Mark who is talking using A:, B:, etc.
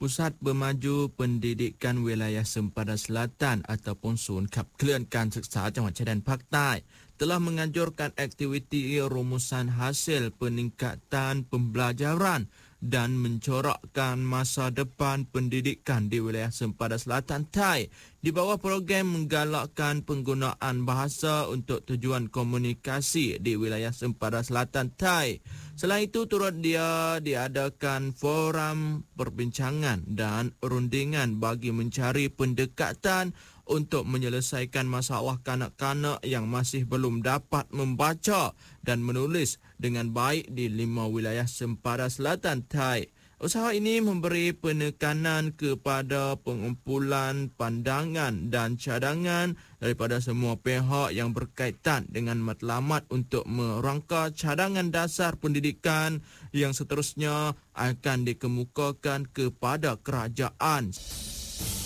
A: Pusat Bermaju Pendidikan Wilayah Sempadan Selatan ataupun Sun Khap Keluan Kan Seksa Jawa Chaidan Paktai telah menganjurkan aktiviti rumusan hasil peningkatan pembelajaran dan mencorakkan masa depan pendidikan di wilayah Sempadan Selatan Thai di bawah program menggalakkan penggunaan bahasa untuk tujuan komunikasi di wilayah Sempadan Selatan Thai. Selain itu, turut diadakan forum perbincangan dan rundingan bagi mencari pendekatan untuk menyelesaikan masalah kanak-kanak yang masih belum dapat membaca dan menulis dengan baik di 5 wilayah Sempadan Selatan Thai. Usaha ini memberi penekanan kepada pengumpulan pandangan dan cadangan daripada semua pihak yang berkaitan dengan matlamat untuk merangka cadangan dasar pendidikan yang seterusnya akan dikemukakan kepada kerajaan.